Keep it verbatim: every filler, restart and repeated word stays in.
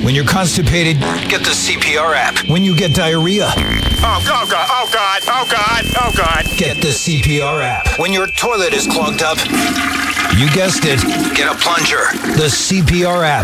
When you're constipated, get the C P R app. When you get diarrhea, Oh, oh, God, oh, God, oh, God, oh, God. get the C P R app. When your toilet is clogged up, you guessed it, get a plunger. The C P R app.